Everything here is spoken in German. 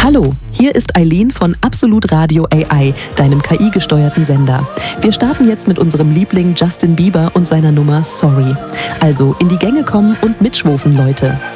Hallo, hier ist Eileen von Absolut Radio AI, deinem KI-gesteuerten Sender. Wir starten jetzt mit unserem Liebling Justin Bieber und seiner Nummer Sorry. Also in die Gänge kommen und mitschwufen, Leute.